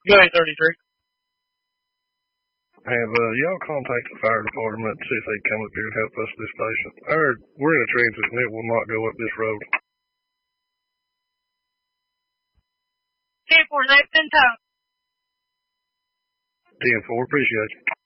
Go ahead, 33. Have y'all contact the fire department to see if they can come up here and help us with this patient? We're in a transit and it will not go up this road. 10-4, they've been towed. 10-4, appreciate you.